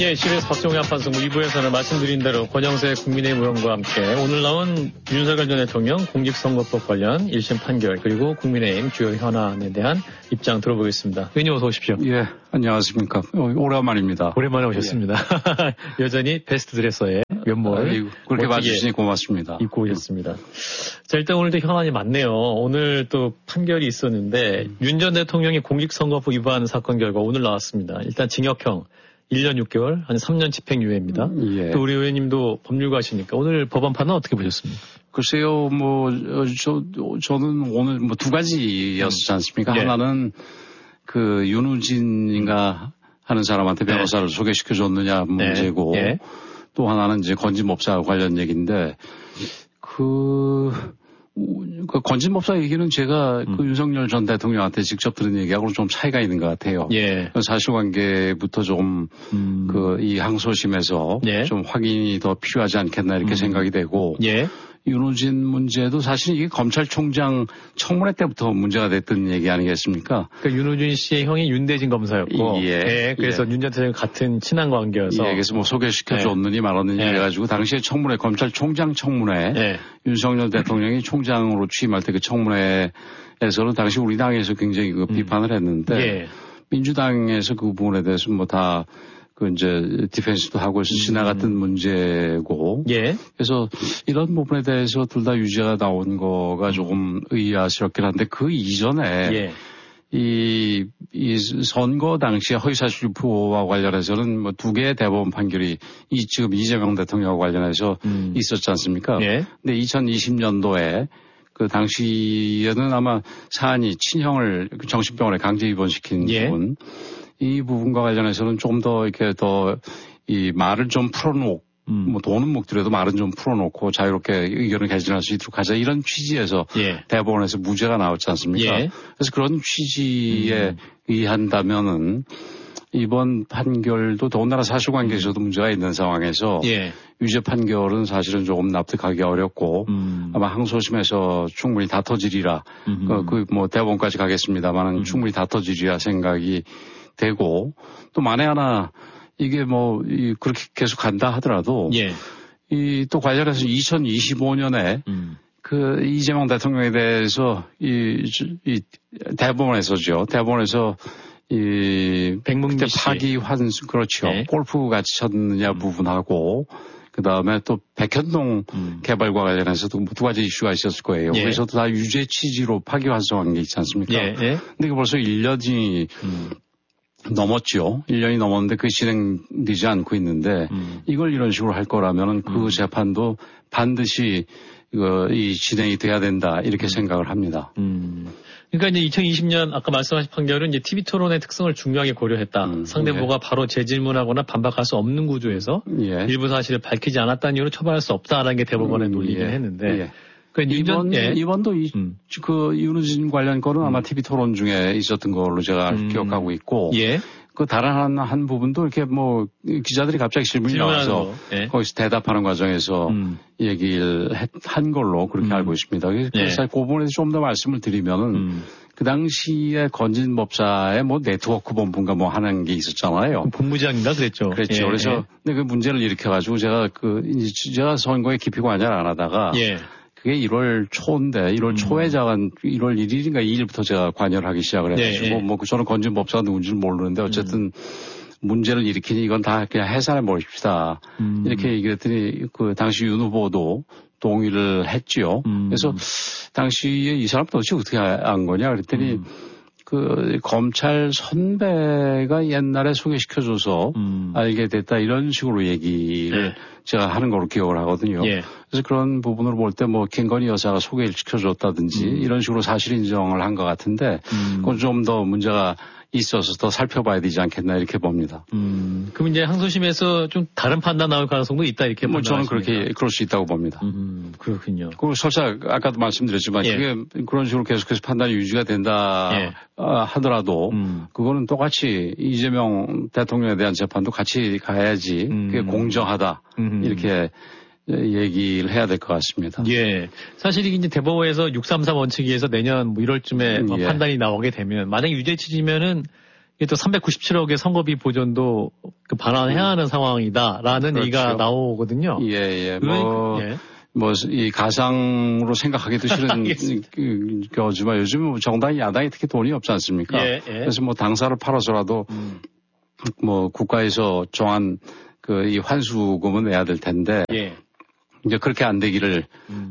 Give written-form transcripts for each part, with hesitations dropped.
예, CBS 박정희 한판승부 2부에서는 말씀드린 대로 권영세 국민의힘 의원과 함께 오늘 나온 윤석열 전 대통령 공직선거법 관련 1심 판결 그리고 국민의힘 주요 현안에 대한 입장 들어보겠습니다. 의원님 어서 오십시오. 예, 안녕하십니까. 오랜만입니다. 오랜만에 오셨습니다. 예. 여전히 베스트 드레서에 면모를 그렇게 봐주시니 고맙습니다. 입고 오셨습니다. 자, 일단 오늘도 현안이 많네요. 오늘 또 판결이 있었는데 윤 전 대통령이 공직선거법 위반 사건 결과 오늘 나왔습니다. 일단 징역형 1년 6개월, 한 3년 집행유예입니다. 예. 또 우리 의원님도 법률가시니까 오늘 법안 판은 어떻게 보셨습니까? 글쎄요, 저는 오늘 두 가지였지 않습니까? 예. 하나는 그 윤우진인가 하는 사람한테 변호사를 소개시켜줬느냐 문제고, 예. 또 하나는 이제 건진법사 관련 얘기인데, 그 건진법사 얘기는 제가 그 윤석열 전 대통령한테 직접 들은 얘기하고는 좀 차이가 있는 것 같아요. 예. 사실관계부터 조금 이 항소심에서 예. 좀 확인이 더 필요하지 않겠나 이렇게 생각이 되고. 예. 윤호진 문제도 사실 이게 검찰총장 청문회 때부터 문제가 됐던 얘기 아니겠습니까? 그러니까 윤호진 씨의 형이 윤대진 검사였고, 예. 그래서 윤 전 대통령 같은 친한 관계여서, 예. 그래서 소개시켜줬느니 말았느니 해가지고 당시에 청문회 검찰총장 청문회 윤석열 대통령이 총장으로 취임할 때 그 청문회에서는 당시 우리 당에서 굉장히 비판을 했는데 민주당에서 그 부분에 대해서 다 이제 디펜스도 하고 해서 지나갔던 문제고. 예. 그래서 이런 부분에 대해서 둘 다 유죄가 나온 거가 조금 의아스럽긴 한데 그 이전에 이 선거 당시에 허위사실 유포와 관련해서는 두 개의 대법원 판결이 지금 이재명 대통령과 관련해서 있었지 않습니까? 예. 근데 2020년도에 그 당시에는 아마 사안이 친형을 정신병원에 강제 입원시킨 부분. 이 부분과 관련해서는 좀 더 이렇게 이 말을 좀 풀어놓고, 돈은 못 들여도 말은 좀 풀어놓고 자유롭게 의견을 개진할 수 있도록 하자. 이런 취지에서 대법원에서 무죄가 나왔지 않습니까? 그래서 그런 취지에 의한다면은 이번 판결도 더군다나 사실관계에서도 문제가 있는 상황에서 유죄 판결은 사실은 조금 납득하기 어렵고 아마 항소심에서 충분히 다퉈지리라. 대법원까지 가겠습니다만은 충분히 다퉈지리라 생각이 되고 또 만에 하나 이게 그렇게 계속 간다 하더라도 또 관련해서 2025년에 그 이재명 대통령에 대해서 대법원에서 백문기 파기 환수 그렇죠. 골프 같이 쳤느냐 부분하고 그다음에 또 백현동 개발과 관련해서도 두 가지 이슈가 있었을 거예요. 그래서도 다 유죄 취지로 파기 환수한 게 있지 않습니까? 근데 이게 벌써 1년이 넘었죠. 1년이 넘었는데 그게 진행되지 않고 있는데 이걸 이런 식으로 할 거라면은 그 재판도 반드시 이 진행이 돼야 된다 이렇게 생각을 합니다. 그러니까 이제 2020년 아까 말씀하신 판결은 이제 TV 토론의 특성을 중요하게 고려했다. 상대보가 바로 재질문하거나 반박할 수 없는 구조에서 일부 사실을 밝히지 않았다는 이유로 처벌할 수 없다라는 게 대법원의 논리긴 했는데. 그러니까 이번도 그 윤우진 관련 거는 아마 TV 토론 중에 있었던 걸로 제가 기억하고 있고. 그 다른 한 부분도 이렇게 기자들이 갑자기 질문이 나와서 거기서 대답하는 과정에서 얘기를 한 걸로 그렇게 알고 있습니다. 그래서 그 부분에서 좀 더 말씀을 드리면은 그 당시에 건진법사의 네트워크 본부인가 하는 게 있었잖아요. 본부장인가 그랬죠. 그렇죠. 그래서 근데 그 문제를 일으켜가지고 제가 선거에 깊이 관여를 안 하다가 그게 1월 초인데 1월 초에 1월 1일인가 2일부터 제가 관여를 하기 시작을 해가지고 저는 건진법사가 누군지는 모르는데 어쨌든 문제를 일으키니 이건 다 그냥 해산해 버립시다. 이렇게 얘기했더니 그 당시 윤 후보도 동의를 했지요. 그래서 당시에 이 사람 도대체 어떻게 한 거냐 그랬더니 그 검찰 선배가 옛날에 소개시켜줘서 알게 됐다 이런 식으로 얘기를 제가 하는 걸로 기억을 하거든요. 그래서 그런 부분으로 볼 때 김건희 여사가 소개를 시켜줬다든지 이런 식으로 사실 인정을 한 것 같은데 그건 좀 더 문제가 있어서 더 살펴봐야 되지 않겠나 이렇게 봅니다. 그럼 이제 항소심에서 좀 다른 판단 나올 가능성도 있다 이렇게 저는 그럴 수 있다고 봅니다. 그렇군요. 그리고 설사 아까도 말씀드렸지만 그게 그런 식으로 계속해서 판단이 유지가 된다 하더라도 그거는 똑같이 이재명 대통령에 대한 재판도 같이 가야지 그게 공정하다 이렇게 얘기를 해야 될 것 같습니다. 사실 이제 대법원에서 633 원칙위에서 내년 1월쯤에 판단이 나오게 되면 만약 유죄 취지면은 또 397억의 선거비 보전도 그 반환해야 하는 상황이다라는 그렇죠. 얘기가 나오거든요. 예. 이 가상으로 생각하기도 싫은 거지만 요즘 정당이 야당이 특히 돈이 없지 않습니까? 그래서 뭐 당사를 팔아서라도 뭐 국가에서 정한 이 환수금은 내야 될 텐데 이제 그렇게 안 되기를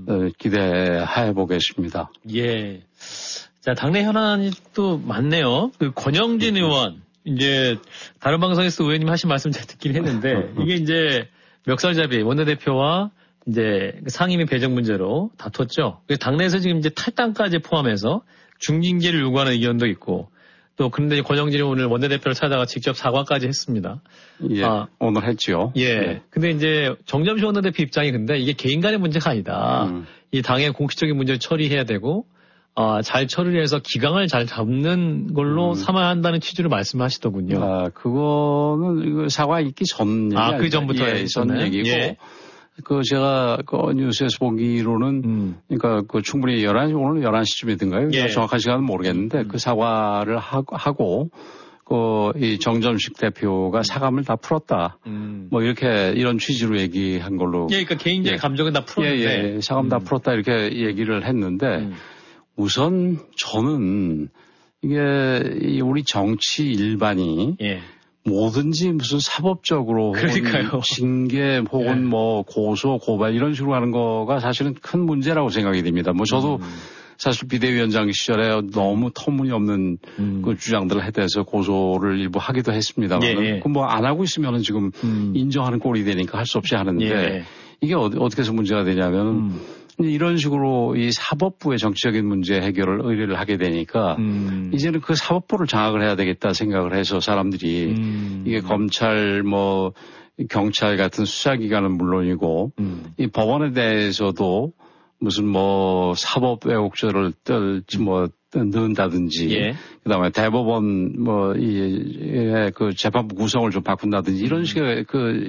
기대해 보겠습니다. 예. 자, 당내 현안이 또 많네요. 그 권영진 의원 이제 다른 방송에서 의원님 하신 말씀 제가 듣긴 했는데 이게 이제 멱살잡이 원내대표와 이제 상임위 배정 문제로 다퉜죠. 당내에서 지금 이제 탈당까지 포함해서 중징계를 요구하는 의견도 있고 또 그런데 권영진이 오늘 원내대표를 찾아가 직접 사과까지 했습니다. 예, 오늘 했죠. 예. 근데 이제 정점식 원내대표 입장이 근데 이게 개인 간의 문제가 아니다. 이 당의 공식적인 문제를 처리해야 되고 잘 처리해서 기강을 잘 잡는 걸로 삼아야 한다는 취지로 말씀하시더군요. 그거는 사과 있기 전 얘기. 그 전부터 전 얘기고. 예. 제가 뉴스에서 보기로는, 그러니까 충분히 오늘 11시쯤이든가요? 정확한 시간은 모르겠는데, 그 사과를 하고, 이 정점식 대표가 사감을 다 풀었다. 뭐 이런 취지로 얘기한 걸로. 그러니까 개인적인 감정은 다 풀었는데. 사감 다 풀었다 이렇게 얘기를 했는데, 우선 저는 이게 우리 정치 일반이 뭐든지 무슨 사법적으로 혹은 징계 혹은 뭐 고소 고발 이런 식으로 하는 거가 사실은 큰 문제라고 생각이 됩니다. 뭐 저도 사실 비대위원장 시절에 너무 터무니없는 그 주장들을 해대서 고소를 일부 하기도 했습니다만 뭐 안 하고 있으면은 지금 인정하는 꼴이 되니까 할 수 없이 하는데 이게 어떻게 해서 문제가 되냐면 이런 식으로 이 사법부의 정치적인 문제 해결을 의뢰를 하게 되니까 이제는 그 사법부를 장악을 해야 되겠다 생각을 해서 사람들이 이게 검찰 뭐 경찰 같은 수사기관은 물론이고 이 법원에 대해서도 무슨 뭐 사법 왜곡죄를 넣는다든지 그다음에 대법원 그 재판부 구성을 좀 바꾼다든지 이런 식의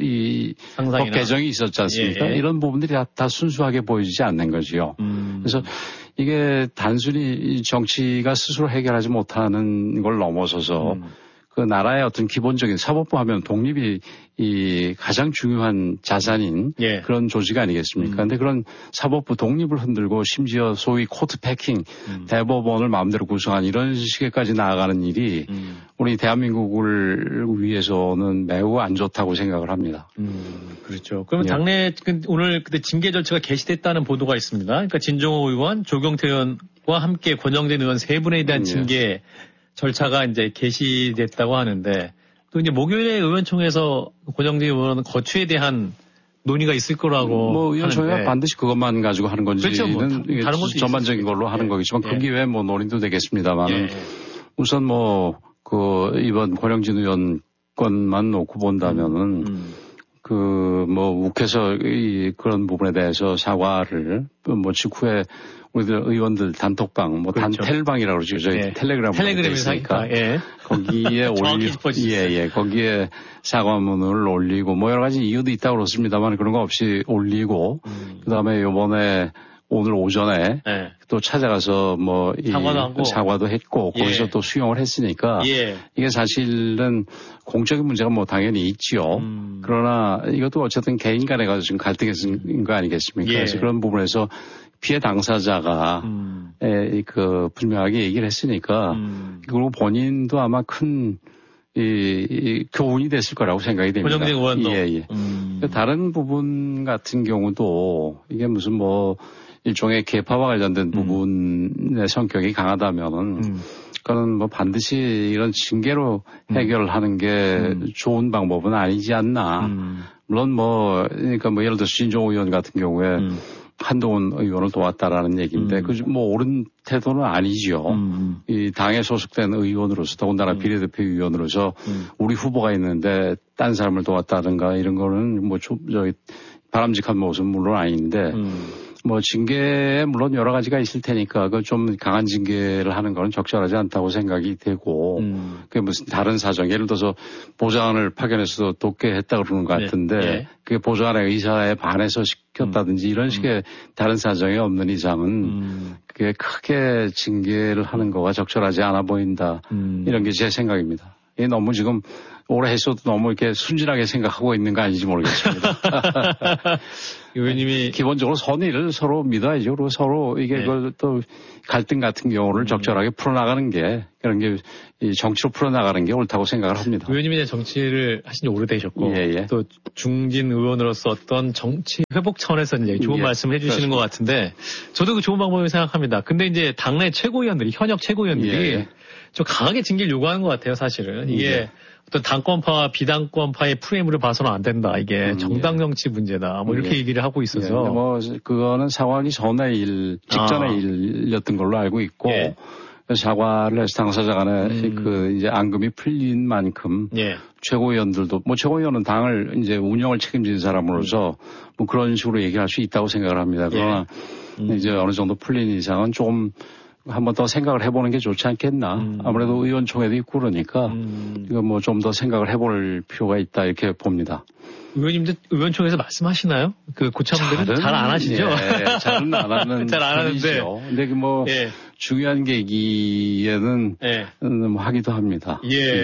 법 개정이 있었지 않습니까? 이런 부분들이 다 순수하게 보여지지 않는 거지요. 그래서 이게 단순히 정치가 스스로 해결하지 못하는 걸 넘어서서 그 나라의 어떤 기본적인 사법부 하면 독립이 가장 중요한 자산인 그런 조직 아니겠습니까? 근데 그런 사법부 독립을 흔들고 심지어 소위 코트 패킹, 대법원을 마음대로 구성한 이런 식에까지 나아가는 일이 우리 대한민국을 위해서는 매우 안 좋다고 생각을 합니다. 그렇죠. 그러면 당내 오늘 그때 징계 절차가 개시됐다는 보도가 있습니다. 그러니까 진종호 의원, 조경태 의원과 함께 권영진 의원 세 분에 대한 징계 절차가 이제 개시됐다고 하는데 또 이제 목요일에 의원총회에서 권영진 의원은 거취에 대한 논의가 있을 거라고. 뭐 의원총회가 반드시 그것만 가지고 하는 건지는 그렇죠. 다른 것도 전반적인 걸로 하는 거겠지만 거기 외에 뭐 논의도 되겠습니다만 우선 뭐 이번 권영진 의원 건만 놓고 본다면은 뭐 욱해서 그런 부분에 대해서 사과를 뭐 직후에 우리들 의원들 단톡방, 텔방이라고 그러죠. 저희 텔레그램에 있으니까. 거기에 거기에 사과문을 올리고 뭐 여러 가지 이유도 있다고 그렇습니다만 그런 거 없이 올리고 그다음에 요번에 오늘 오전에 또 찾아가서 뭐 사과도 했고 거기서 또 수용을 했으니까 이게 사실은 공적인 문제가 뭐 당연히 있지요. 그러나 이것도 어쨌든 개인 간에 가서 지금 갈등이 있는 거 아니겠습니까? 그래서 그런 부분에서 피해 당사자가 분명하게 얘기를 했으니까 그리고 본인도 아마 큰 교훈이 됐을 거라고 생각이 됩니다. 권영진 의원도. 다른 부분 같은 경우도 이게 무슨 뭐 일종의 계파와 관련된 부분의 성격이 강하다면은 그거는 뭐 반드시 이런 징계로 해결하는 게 좋은 방법은 아니지 않나. 물론 그러니까 예를 들어서 진종호 의원 같은 경우에 한동훈 의원을 도왔다라는 얘기인데 뭐 옳은 태도는 아니죠. 이 당에 소속된 의원으로서 더군다나 비례대표 의원으로서 우리 후보가 있는데 딴 사람을 도왔다든가 이런 거는 뭐 바람직한 모습은 물론 아닌데 뭐 징계에 물론 여러 가지가 있을 테니까 그 좀 강한 징계를 하는 거는 적절하지 않다고 생각이 되고 그게 무슨 다른 사정 예를 들어서 보좌관을 파견해서 돕게 했다 그러는 것 같은데 그게 보좌관의 의사에 반해서 시켰다든지 이런 식의 다른 사정이 없는 이상은 그게 크게 징계를 하는 거가 적절하지 않아 보인다 이런 게 제 생각입니다. 이게 너무 지금 오래 했어도 너무 이렇게 순진하게 생각하고 있는 거 아닌지 모르겠습니다. 의원님이 기본적으로 선의를 서로 믿어야죠. 그리고 서로 이게 또 갈등 같은 경우를 적절하게 풀어나가는 게 그런 게 이 정치로 풀어나가는 게 옳다고 생각을 합니다. 의원님이 정치를 하신 지 오래되셨고 또 중진 의원으로서 어떤 정치 회복 차원에서 이제 좋은 말씀을 해주시는 것 같은데 저도 그 좋은 방법을 생각합니다. 근데 이제 당내 최고위원들이 현역 최고위원들이 좀 강하게 징계를 요구하는 것 같아요. 사실은 이게 어떤 당권파와 비당권파의 프레임으로 봐서는 안 된다. 이게 정당 정치 문제다. 뭐 이렇게 얘기를 하고 있어서. 뭐 그거는 사과하기 전의 일, 직전의 일이었던 걸로 알고 있고 사과를 해서 당사자 간에 그 이제 앙금이 풀린 만큼 최고위원들도 뭐 최고위원은 당을 이제 운영을 책임지는 사람으로서 뭐 그런 식으로 얘기할 수 있다고 생각을 합니다. 그러나 이제 어느 정도 풀린 이상은 조금 한 번 더 생각을 해보는 게 좋지 않겠나. 아무래도 의원총회도 있고 그러니까 이거 뭐 좀 더 생각을 해볼 필요가 있다 이렇게 봅니다. 의원님들 의원총회에서 말씀하시나요? 그 고참들은 잘 안 하시죠? 잘은 안 하는. 잘 안 하는데. 근데 그 뭐 중요한 계기에는 뭐 하기도 합니다.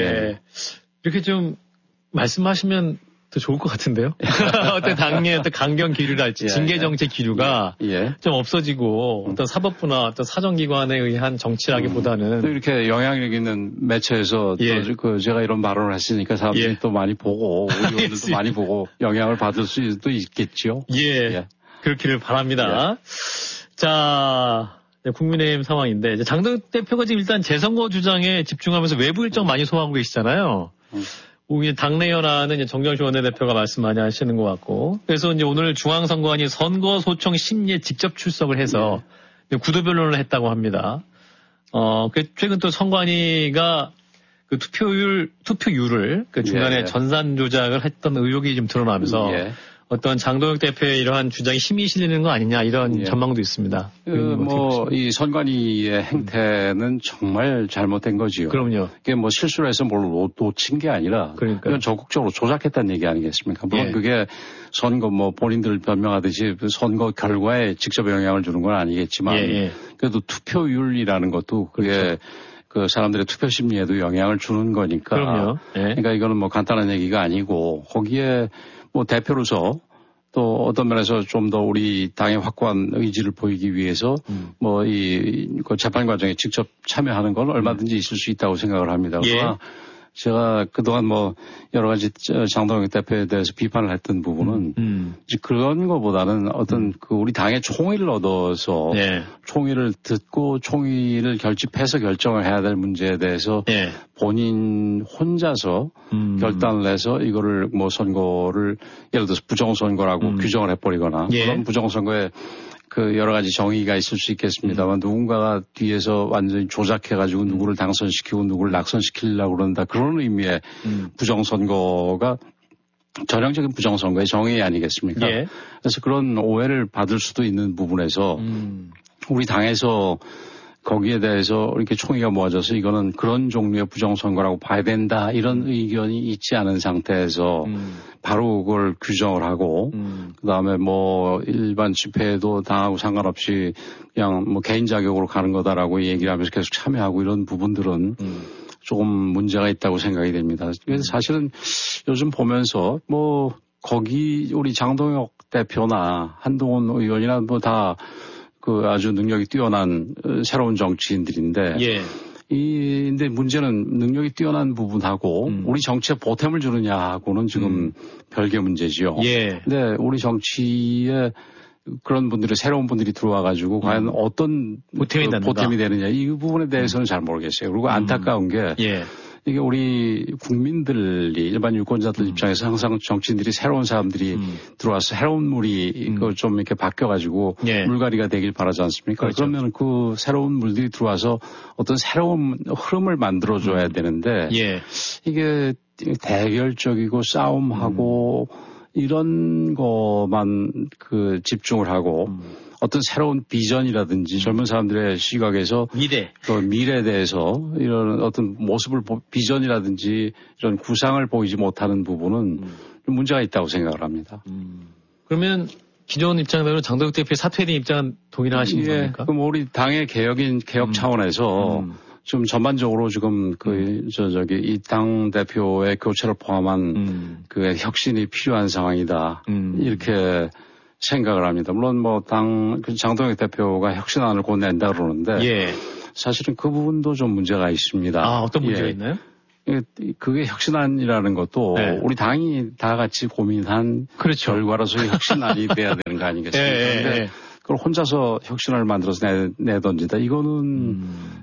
이렇게 좀 말씀하시면 더 좋을 것 같은데요? 어떤 당의 어떤 강경 기류랄지 징계 정책 기류가 좀 없어지고 어떤 사법부나 어떤 사정기관에 의한 정치라기보다는 또 이렇게 영향력 있는 매체에서 또 그 제가 이런 발언을 했으니까 사람들이 또 많이 보고 의원들도 많이 보고 영향을 받을 수도 있겠죠. 그렇기를 바랍니다. 자, 국민의힘 상황인데 이제 장동 대표가 지금 일단 재선거 주장에 집중하면서 외부 일정 많이 소화하고 계시잖아요. 당내 연화는 정경심 원내대표가 말씀 많이 하시는 것 같고, 그래서 이제 오늘 중앙선관위 선거 소청 심리에 직접 출석을 해서 구도 변론을 했다고 합니다. 최근 또 선관위가 그 투표율을 그 중간에 전산 조작을 했던 의혹이 좀 드러나면서 어떤 장동혁 대표의 이러한 주장이 힘이 실리는 거 아니냐 이런 전망도 있습니다. 이 선관위의 행태는 정말 잘못된 거지요. 그럼요. 이게 뭐 실수를 해서 뭘 놓친 게 아니라 이건 적극적으로 조작했다는 얘기 아니겠습니까? 물론 그게 선거 뭐 본인들 변명하듯이 선거 결과에 직접 영향을 주는 건 아니겠지만 그래도 투표율이라는 것도 그게 그 사람들의 투표 심리에도 영향을 주는 거니까. 그럼요. 그러니까 이거는 뭐 간단한 얘기가 아니고 거기에 뭐 대표로서 또 어떤 면에서 좀 더 우리 당의 확고한 의지를 보이기 위해서 뭐 그 재판 과정에 직접 참여하는 건 얼마든지 있을 수 있다고 생각을 합니다. 그러나 제가 그동안 뭐 여러 가지 장동혁 대표에 대해서 비판을 했던 부분은 이제 그런 거보다는 어떤 그 우리 당의 총의를 얻어서 총의를 듣고 총의를 결집해서 결정을 해야 될 문제에 대해서 본인 혼자서 결단을 해서 이거를 뭐 선거를 예를 들어서 부정선거라고 규정을 해버리거나 그런 부정선거에 그 여러 가지 정의가 있을 수 있겠습니다만 누군가가 뒤에서 완전히 조작해가지고 누구를 당선시키고 누구를 낙선시키려고 그런다. 그런 의미의 부정선거가 전형적인 부정선거의 정의 아니겠습니까? 그래서 그런 오해를 받을 수도 있는 부분에서 우리 당에서 거기에 대해서 이렇게 총의가 모아져서 이거는 그런 종류의 부정선거라고 봐야 된다 이런 의견이 있지 않은 상태에서 바로 그걸 규정을 하고 그다음에 뭐 일반 집회에도 당하고 상관없이 그냥 뭐 개인 자격으로 가는 거다라고 얘기를 하면서 계속 참여하고 이런 부분들은 조금 문제가 있다고 생각이 됩니다. 그래서 사실은 요즘 보면서 뭐 거기 우리 장동혁 대표나 한동훈 의원이나 뭐 다 그 아주 능력이 뛰어난 새로운 정치인들인데 근데 문제는 능력이 뛰어난 부분하고 우리 정치에 보탬을 주느냐하고는 지금 별개 문제지요. 근데 우리 정치에 그런 분들이 새로운 분들이 들어와가지고 과연 어떤 보탬이 되느냐 이 부분에 대해서는 잘 모르겠어요. 그리고 안타까운 게 이게 우리 국민들이 일반 유권자들 입장에서 항상 정치인들이 새로운 사람들이 들어와서 새로운 물이 좀 이렇게 바뀌어가지고 물갈이가 되길 바라지 않습니까? 그러면 그 새로운 물들이 들어와서 어떤 새로운 흐름을 만들어줘야 되는데 이게 대결적이고 싸움하고 이런 거만 그 집중을 하고 어떤 새로운 비전이라든지 젊은 사람들의 시각에서 미래에 대해서 이런 어떤 모습을 비전이라든지 이런 구상을 보이지 못하는 부분은 문제가 있다고 생각을 합니다. 그러면 기존 입장대로 장동혁 대표의 사퇴에 대한 입장은 동의를 하시는 겁니까? 그럼 우리 당의 개혁 차원에서 지금 전반적으로 지금 이 당 대표의 교체를 포함한 그 혁신이 필요한 상황이다. 이렇게 생각을 합니다. 물론 뭐 장동혁 대표가 혁신안을 곧 낸다 그러는데. 예. 사실은 그 부분도 좀 문제가 있습니다. 아, 어떤 문제가 있나요? 그게 혁신안이라는 것도 네. 우리 당이 다 같이 고민한 그렇죠. 결과로서의 혁신안이 돼야 되는 거 아니겠습니까? 네. 그걸 혼자서 혁신을 만들어서 내던지다. 이거는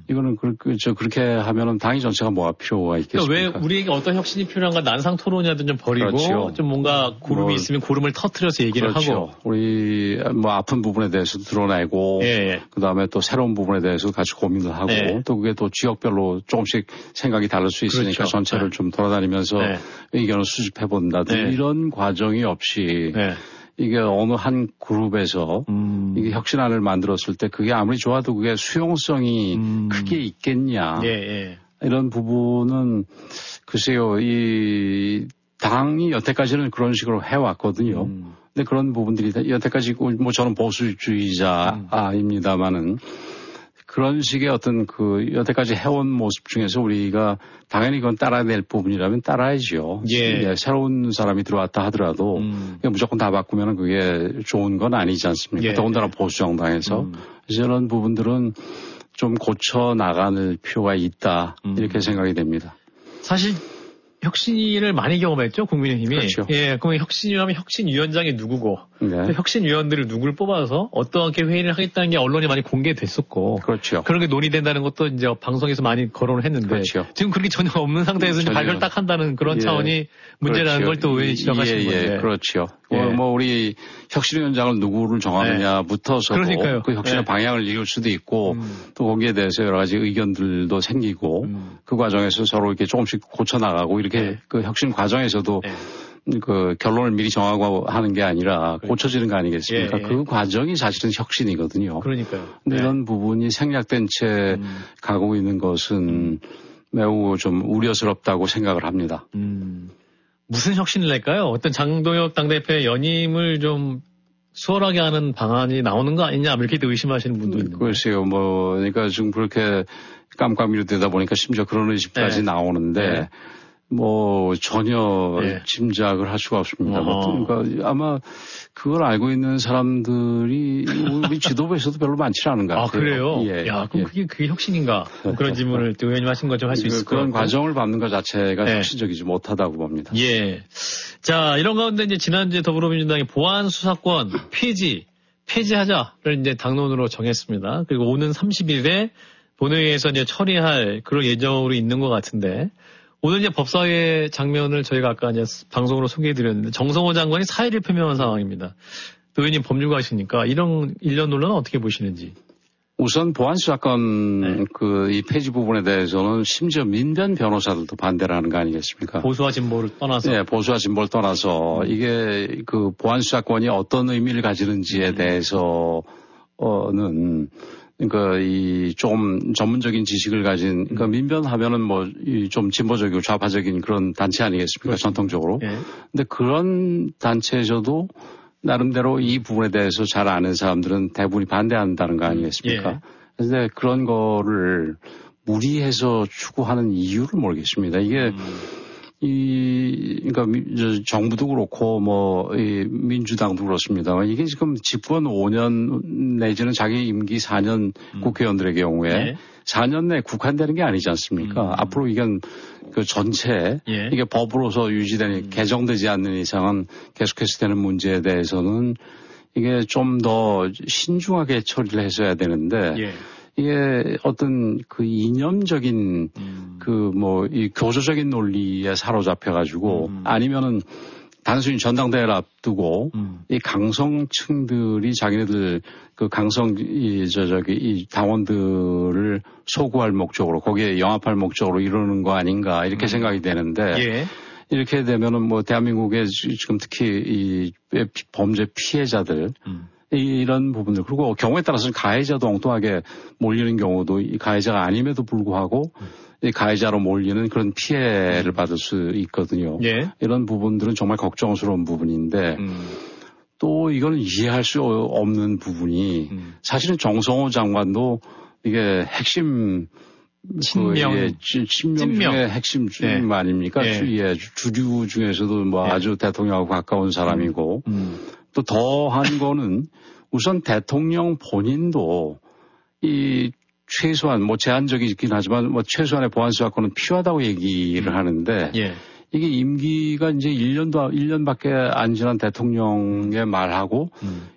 그렇게 하면은 당이 전체가 뭐가 필요가 있겠습니까? 그러니까 왜 우리에게 어떤 혁신이 필요한가 난상 토론이라든 좀 버리고 그렇죠. 좀 뭔가 고름이 있으면 고름을 터트려서 얘기를 그렇죠. 하고 우리 뭐 아픈 부분에 대해서도 드러내고 그다음에 또 새로운 부분에 대해서 같이 고민을 하고 또 그게 또 지역별로 조금씩 생각이 다를 수 있으니까 그렇죠. 전체를 좀 돌아다니면서 의견을 수집해 본다든지 이런 과정이 없이 이게 어느 한 그룹에서 이게 혁신안을 만들었을 때 그게 아무리 좋아도 그게 수용성이 크게 있겠냐. 이런 부분은 글쎄요, 이 당이 여태까지는 그런 식으로 해왔거든요. 근데 그런 부분들이 여태까지 뭐 저는 보수주의자입니다만은 그런 식의 어떤 여태까지 해온 모습 중에서 우리가 당연히 그건 따라야 될 부분이라면 따라야죠. 새로운 사람이 들어왔다 하더라도 무조건 다 바꾸면 그게 좋은 건 아니지 않습니까? 더군다나 보수정당에서. 이런 부분들은 좀 고쳐 나가는 필요가 있다. 이렇게 생각이 됩니다. 사실 혁신을 많이 경험했죠, 국민의힘이. 그렇죠. 예, 그러면 혁신이라면 혁신위원장이 누구고, 혁신위원들을 누구를 뽑아서 어떠하게 회의를 하겠다는 게 언론에 많이 공개됐었고, 그렇죠. 그런 게 논의된다는 것도 이제 방송에서 많이 거론을 했는데, 그렇죠. 지금 그렇게 전혀 없는 상태에서 이제 발표를 딱 한다는 그런 차원이 문제라는 걸 또 의원이 지적하신 건데. 그렇죠. 뭐 우리 혁신위원장을 누구를 정하느냐부터서도 그 혁신의 방향을 이룰 수도 있고, 또 거기에 대해서 여러 가지 의견들도 생기고, 그 과정에서 서로 이렇게 조금씩 고쳐 나가고 이렇게 그 혁신 과정에서도 그 결론을 미리 정하고 하는 게 아니라 고쳐지는 거 아니겠습니까? 그 과정이 사실은 혁신이거든요. 그러니까요. 근데 이런 부분이 생략된 채 가고 있는 것은 매우 좀 우려스럽다고 생각을 합니다. 무슨 혁신을 낼까요? 어떤 장동혁 당대표의 연임을 좀 수월하게 하는 방안이 나오는 거 아니냐 이렇게 의심하시는 분도 있는데. 글쎄요. 그러니까 지금 그렇게 깜깜이로 되다 보니까 심지어 그런 의심까지 나오는데 뭐 전혀 짐작을 할 수가 없습니다. 그러니까 아마 그걸 알고 있는 사람들이 우리 지도부에서도 별로 많지 않은 것 같아요. 아, 그래요? 야, 그럼 그게 혁신인가? 그런 질문을 또 의원님 하신 거 좀 할 수 있을 것 같아요. 그런 과정을 밟는 것 자체가 혁신적이지 못하다고 봅니다. 예. 자, 이런 가운데 이제 지난주에 더불어민주당이 보안 수사권 폐지하자를 이제 당론으로 정했습니다. 그리고 오는 30일에 본회의에서 이제 처리할 그런 예정으로 있는 것 같은데 오늘 이제 법사위의 장면을 저희가 아까 이제 방송으로 소개해드렸는데 정성호 장관이 사의를 표명한 상황입니다. 의원님 법률가시니까 이런 일련 논란은 어떻게 보시는지? 우선 보안수사권 이 폐지 부분에 대해서는 심지어 민변 변호사들도 반대를 하는 거 아니겠습니까? 보수와 진보를 떠나서. 네, 보수와 진보를 떠나서 이게 그 보안수사권이 어떤 의미를 가지는지에 대해서는 그러니까 좀 전문적인 지식을 가진 그러니까 민변하면은 좀 진보적이고 좌파적인 그런 단체 아니겠습니까? 그렇죠. 전통적으로. 근데 그런 단체에서도 나름대로 이 부분에 대해서 잘 아는 사람들은 대부분이 반대한다는 거 아니겠습니까? 그런데 그런 거를 무리해서 추구하는 이유를 모르겠습니다. 이게 그러니까 정부도 그렇고 이 민주당도 그렇습니다만 이게 지금 집권 5년 내지는 자기 임기 4년 국회의원들의 경우에 4년 내에 국한되는 게 아니지 않습니까? 앞으로 이건 그 전체 이게 법으로서 유지되는 개정되지 않는 이상은 계속해서 되는 문제에 대해서는 이게 좀 더 신중하게 처리를 했어야 되는데 이게 어떤 그 이념적인 이 교조적인 논리에 사로잡혀가지고 아니면은 단순히 전당대회를 앞두고 이 강성층들이 자기네들 그 이 당원들을 소구할 목적으로 거기에 영합할 목적으로 이러는 거 아닌가 이렇게 생각이 되는데 이렇게 되면은 대한민국의 지금 특히 이 범죄 피해자들 이런 부분들 그리고 경우에 따라서는 가해자도 엉뚱하게 몰리는 경우도 이 가해자가 아님에도 불구하고 이 가해자로 몰리는 그런 피해를 받을 수 있거든요. 이런 부분들은 정말 걱정스러운 부분인데 또 이거는 이해할 수 없는 부분이 사실은 정성호 장관도 이게 핵심 친명. 예, 친명 중에 핵심 주임 아닙니까? 예, 주류 중에서도 뭐 아주 대통령하고 가까운 사람이고 또 더한 거는 우선 대통령 본인도 이 최소한 뭐 제한적이긴 하지만 뭐 최소한의 보안수 사건은 필요하다고 얘기를 하는데 이게 임기가 이제 1년밖에 안 지난 대통령의 말하고